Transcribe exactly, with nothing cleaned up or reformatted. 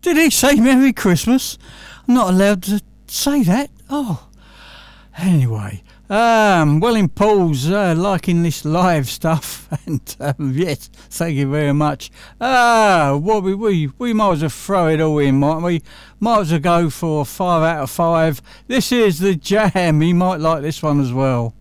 Did he say Merry Christmas? I'm not allowed to say that. Oh. Anyway, um, well in Paul's uh, liking this live stuff, and um, yes, thank you very much. Ah, what we, we we might as well throw it all in, might we? Might as well go for five out of five. This is the Jam. You might like this one as well.